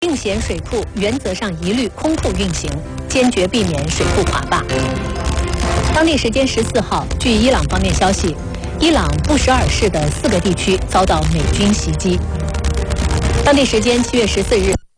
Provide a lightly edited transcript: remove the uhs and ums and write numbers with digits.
命险水库原则上一律空库运行，坚决避免水库垮坝。当地时间14号，据伊朗方面消息，伊朗布什尔市的4个地区遭到美军袭击。当地时间7月14日。